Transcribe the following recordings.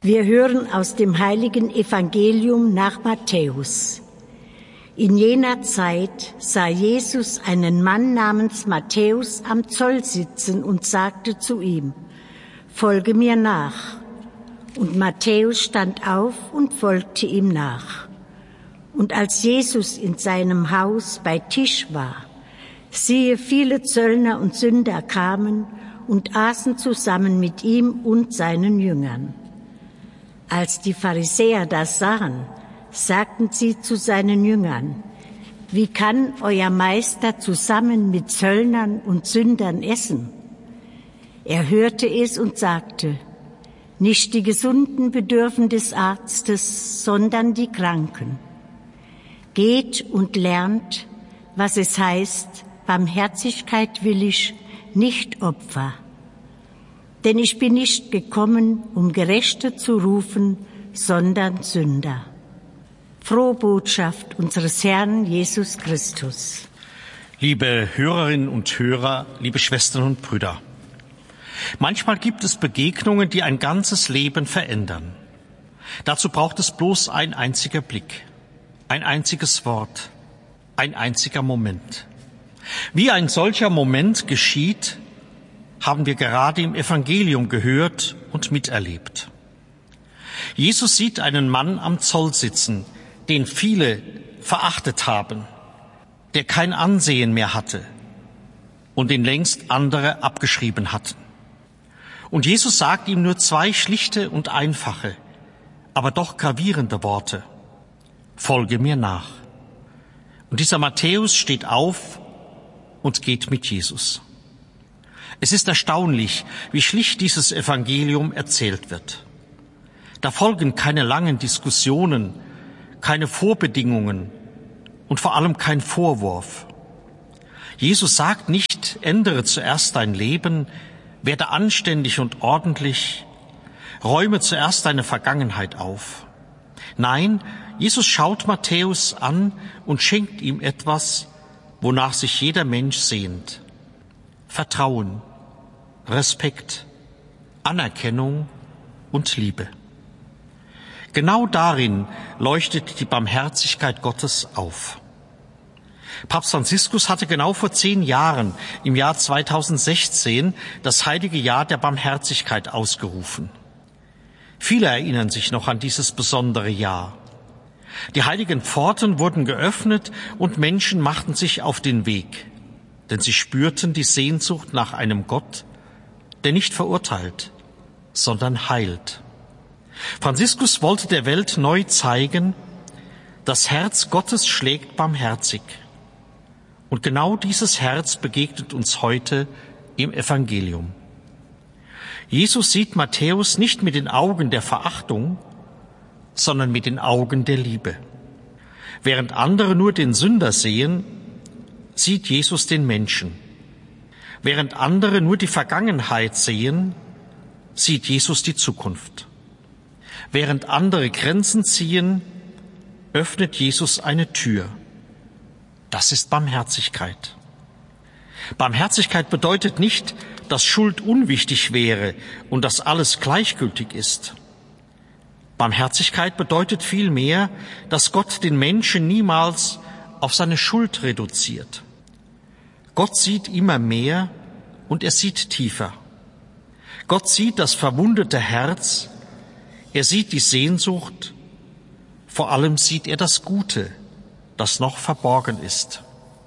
Wir hören aus dem heiligen Evangelium nach Matthäus. In jener Zeit sah Jesus einen Mann namens Matthäus am Zoll sitzen und sagte zu ihm: Folge mir nach. Und Matthäus stand auf und folgte ihm nach. Und als Jesus in seinem Haus bei Tisch war, siehe, viele Zöllner und Sünder kamen und aßen zusammen mit ihm und seinen Jüngern. Als die Pharisäer das sahen, sagten sie zu seinen Jüngern: Wie kann euer Meister zusammen mit Zöllnern und Sündern essen? Er hörte es und sagte: Nicht die Gesunden bedürfen des Arztes, sondern die Kranken. Geht und lernt, was es heißt: Barmherzigkeit will ich, nicht Opfer. Denn ich bin nicht gekommen, um Gerechte zu rufen, sondern Sünder. Frohe Botschaft unseres Herrn Jesus Christus. Liebe Hörerinnen und Hörer, liebe Schwestern und Brüder. Manchmal gibt es Begegnungen, die ein ganzes Leben verändern. Dazu braucht es bloß ein einziger Blick, ein einziges Wort, ein einziger Moment. Wie ein solcher Moment geschieht, haben wir gerade im Evangelium gehört und miterlebt. Jesus sieht einen Mann am Zoll sitzen, den viele verachtet haben, der kein Ansehen mehr hatte und den längst andere abgeschrieben hatten. Und Jesus sagt ihm nur zwei schlichte und einfache, aber doch gravierende Worte: Folge mir nach. Und dieser Matthäus steht auf und geht mit Jesus. Es ist erstaunlich, wie schlicht dieses Evangelium erzählt wird. Da folgen keine langen Diskussionen, keine Vorbedingungen und vor allem kein Vorwurf. Jesus sagt nicht: Ändere zuerst dein Leben, werde anständig und ordentlich, räume zuerst deine Vergangenheit auf. Nein, Jesus schaut Matthäus an und schenkt ihm etwas, wonach sich jeder Mensch sehnt: Vertrauen, Respekt, Anerkennung und Liebe. Genau darin leuchtet die Barmherzigkeit Gottes auf. Papst Franziskus hatte genau vor 10 Jahren, im Jahr 2016, das heilige Jahr der Barmherzigkeit ausgerufen. Viele erinnern sich noch an dieses besondere Jahr. Die heiligen Pforten wurden geöffnet und Menschen machten sich auf den Weg, denn sie spürten die Sehnsucht nach einem Gott, der nicht verurteilt, sondern heilt. Franziskus wollte der Welt neu zeigen: Das Herz Gottes schlägt barmherzig. Und genau dieses Herz begegnet uns heute im Evangelium. Jesus sieht Matthäus nicht mit den Augen der Verachtung, sondern mit den Augen der Liebe. Während andere nur den Sünder sehen, sieht Jesus den Menschen. Während andere nur die Vergangenheit sehen, sieht Jesus die Zukunft. Während andere Grenzen ziehen, öffnet Jesus eine Tür. Das ist Barmherzigkeit. Barmherzigkeit bedeutet nicht, dass Schuld unwichtig wäre und dass alles gleichgültig ist. Barmherzigkeit bedeutet vielmehr, dass Gott den Menschen niemals auf seine Schuld reduziert. Gott sieht immer mehr und er sieht tiefer. Gott sieht das verwundete Herz, er sieht die Sehnsucht, vor allem sieht er das Gute, das noch verborgen ist.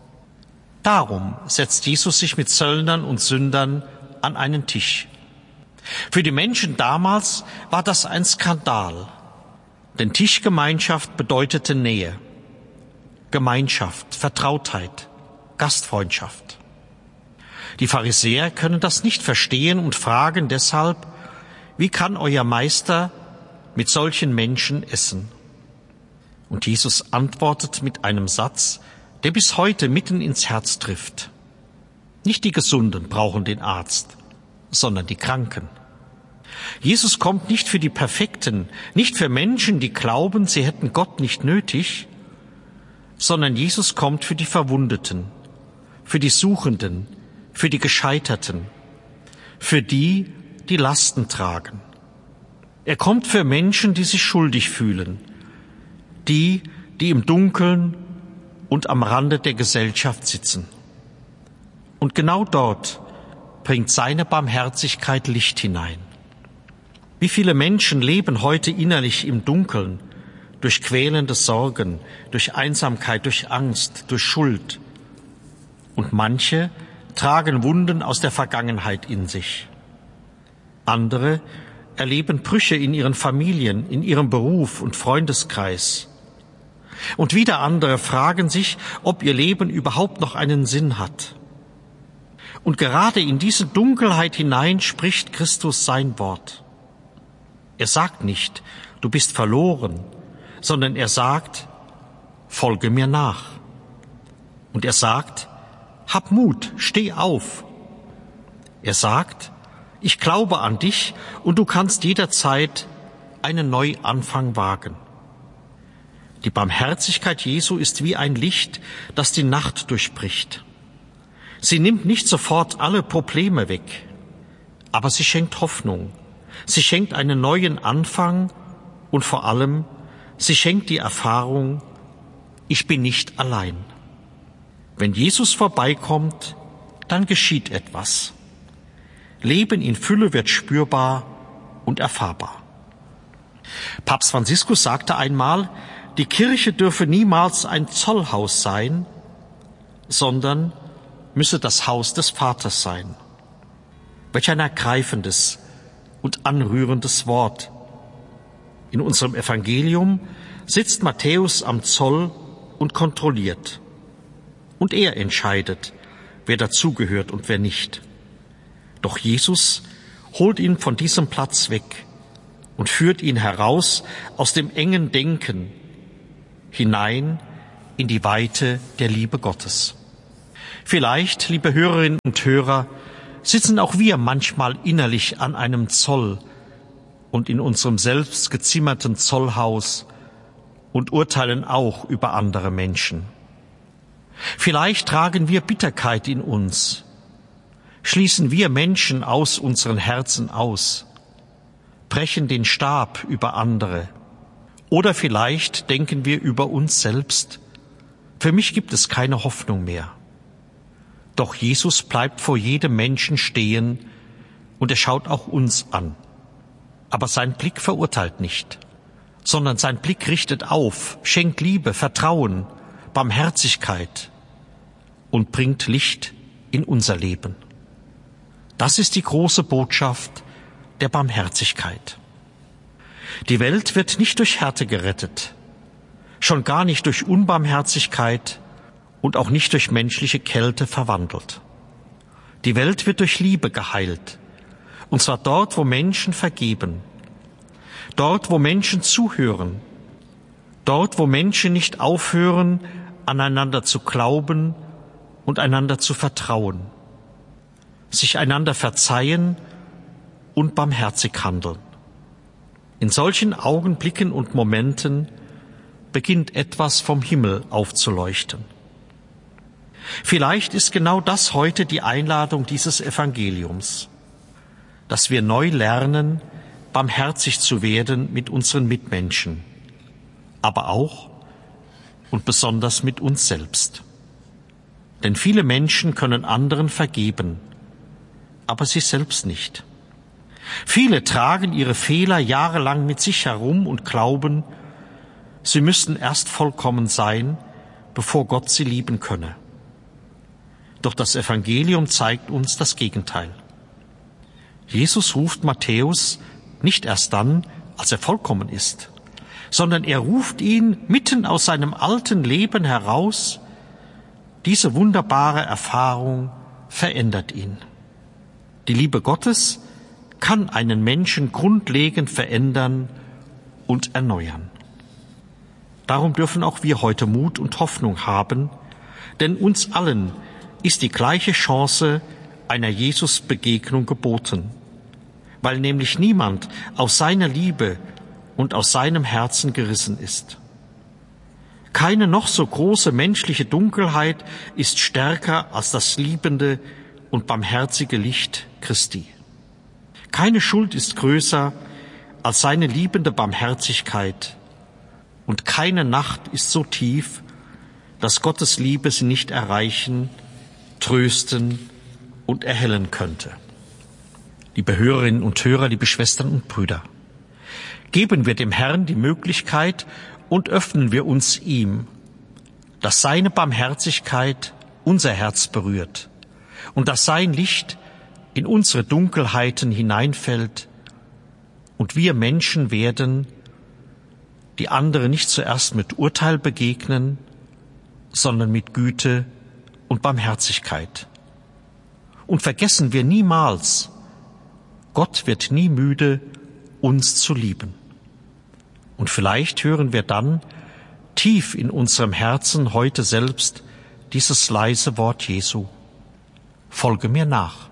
Darum setzt Jesus sich mit Zöllnern und Sündern an einen Tisch. Für die Menschen damals war das ein Skandal, denn Tischgemeinschaft bedeutete Nähe, Gemeinschaft, Vertrautheit, Gastfreundschaft. Die Pharisäer können das nicht verstehen und fragen deshalb: Wie kann euer Meister mit solchen Menschen essen? Und Jesus antwortet mit einem Satz, der bis heute mitten ins Herz trifft. Nicht die Gesunden brauchen den Arzt, sondern die Kranken. Jesus kommt nicht für die Perfekten, nicht für Menschen, die glauben, sie hätten Gott nicht nötig, sondern Jesus kommt für die Verwundeten, für die Suchenden, für die Gescheiterten, für die, die Lasten tragen. Er kommt für Menschen, die sich schuldig fühlen, die im Dunkeln und am Rande der Gesellschaft sitzen. Und genau dort bringt seine Barmherzigkeit Licht hinein. Wie viele Menschen leben heute innerlich im Dunkeln, durch quälende Sorgen, durch Einsamkeit, durch Angst, durch Schuld. Und manche tragen Wunden aus der Vergangenheit in sich. Andere erleben Brüche in ihren Familien, in ihrem Beruf und Freundeskreis. Und wieder andere fragen sich, ob ihr Leben überhaupt noch einen Sinn hat. Und gerade in diese Dunkelheit hinein spricht Christus sein Wort. Er sagt nicht, du bist verloren, sondern er sagt, folge mir nach. Und er sagt, hab Mut, steh auf. Er sagt, ich glaube an dich und du kannst jederzeit einen Neuanfang wagen. Die Barmherzigkeit Jesu ist wie ein Licht, das die Nacht durchbricht. Sie nimmt nicht sofort alle Probleme weg, aber sie schenkt Hoffnung. Sie schenkt einen neuen Anfang und vor allem, sie schenkt die Erfahrung, ich bin nicht allein. Wenn Jesus vorbeikommt, dann geschieht etwas. Leben in Fülle wird spürbar und erfahrbar. Papst Franziskus sagte einmal, die Kirche dürfe niemals ein Zollhaus sein, sondern müsse das Haus des Vaters sein. Welch ein ergreifendes und anrührendes Wort. In unserem Evangelium sitzt Matthäus am Zoll und kontrolliert. Und er entscheidet, wer dazugehört und wer nicht. Doch Jesus holt ihn von diesem Platz weg und führt ihn heraus aus dem engen Denken hinein in die Weite der Liebe Gottes. Vielleicht, liebe Hörerinnen und Hörer, sitzen auch wir manchmal innerlich an einem Zoll und in unserem selbst gezimmerten Zollhaus und urteilen auch über andere Menschen. Vielleicht tragen wir Bitterkeit in uns, schließen wir Menschen aus unseren Herzen aus, brechen den Stab über andere. Oder vielleicht denken wir über uns selbst, für mich gibt es keine Hoffnung mehr. Doch Jesus bleibt vor jedem Menschen stehen und er schaut auch uns an. Aber sein Blick verurteilt nicht, sondern sein Blick richtet auf, schenkt Liebe, Vertrauen, Barmherzigkeit und bringt Licht in unser Leben. Das ist die große Botschaft der Barmherzigkeit. Die Welt wird nicht durch Härte gerettet, schon gar nicht durch Unbarmherzigkeit und auch nicht durch menschliche Kälte verwandelt. Die Welt wird durch Liebe geheilt, und zwar dort, wo Menschen vergeben, dort, wo Menschen zuhören, dort, wo Menschen nicht aufhören, aneinander zu glauben und einander zu vertrauen, sich einander verzeihen und barmherzig handeln. In solchen Augenblicken und Momenten beginnt etwas vom Himmel aufzuleuchten. Vielleicht ist genau das heute die Einladung dieses Evangeliums, dass wir neu lernen, barmherzig zu werden mit unseren Mitmenschen, aber auch und besonders mit uns selbst. Denn viele Menschen können anderen vergeben, aber sie selbst nicht. Viele tragen ihre Fehler jahrelang mit sich herum und glauben, sie müssten erst vollkommen sein, bevor Gott sie lieben könne. Doch das Evangelium zeigt uns das Gegenteil. Jesus ruft Matthäus nicht erst dann, als er vollkommen ist, sondern er ruft ihn mitten aus seinem alten Leben heraus. Diese wunderbare Erfahrung verändert ihn. Die Liebe Gottes kann einen Menschen grundlegend verändern und erneuern. Darum dürfen auch wir heute Mut und Hoffnung haben, denn uns allen ist die gleiche Chance einer Jesus-Begegnung geboten, weil nämlich niemand aus seiner Liebe und aus seinem Herzen gerissen ist. Keine noch so große menschliche Dunkelheit ist stärker als das liebende und barmherzige Licht Christi. Keine Schuld ist größer als seine liebende Barmherzigkeit. Und keine Nacht ist so tief, dass Gottes Liebe sie nicht erreichen, trösten und erhellen könnte. Liebe Hörerinnen und Hörer, liebe Schwestern und Brüder, geben wir dem Herrn die Möglichkeit und öffnen wir uns ihm, dass seine Barmherzigkeit unser Herz berührt und dass sein Licht in unsere Dunkelheiten hineinfällt und wir Menschen werden, die anderen nicht zuerst mit Urteil begegnen, sondern mit Güte und Barmherzigkeit. Und vergessen wir niemals, Gott wird nie müde, uns zu lieben. Und vielleicht hören wir dann tief in unserem Herzen heute selbst dieses leise Wort Jesu: Folge mir nach.